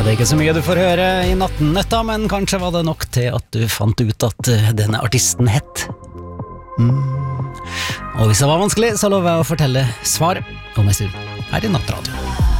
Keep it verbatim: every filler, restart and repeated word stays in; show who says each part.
Speaker 1: Det er ikke så mye du får høre i nattennøtta, men kanskje var det nok til at du fant ut at denne artisten hett. Mm. Og hvis det var vanskelig, så lover jeg å fortelle svar om en stund her i Nattradio.